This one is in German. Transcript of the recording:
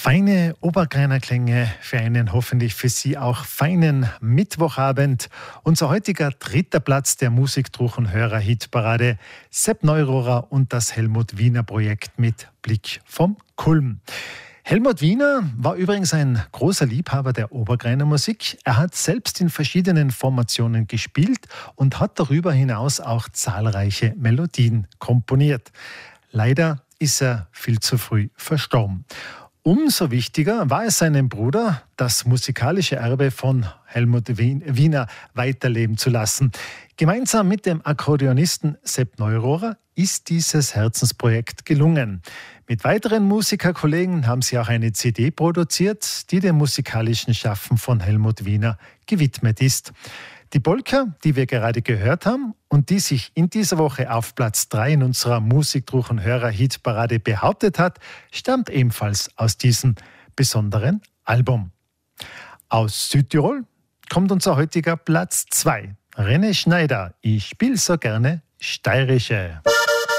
Feine Obergreiner Klänge für einen hoffentlich für Sie auch feinen Mittwochabend. Unser heutiger dritter Platz der Musikdruch- und Hörer-Hitparade. Sepp Neururer und das Helmut Wiener Projekt mit Blick vom Kulm. Helmut Wiener war übrigens ein großer Liebhaber der Obergreiner Musik. Er hat selbst in verschiedenen Formationen gespielt und hat darüber hinaus auch zahlreiche Melodien komponiert. Leider ist er viel zu früh verstorben. Umso wichtiger war es seinem Bruder, das musikalische Erbe von Helmut Wiener weiterleben zu lassen. Gemeinsam mit dem Akkordeonisten Sepp Neururer ist dieses Herzensprojekt gelungen. Mit weiteren Musikerkollegen haben sie auch eine CD produziert, die dem musikalischen Schaffen von Helmut Wiener gewidmet ist. Die Polka, die wir gerade gehört haben und die sich in dieser Woche auf Platz 3 in unserer Musikdruch- und Hörer-Hitparade behauptet hat, stammt ebenfalls aus diesem besonderen Album. Aus Südtirol kommt unser heutiger Platz 2. René Schneider, ich spiel so gerne Steirische.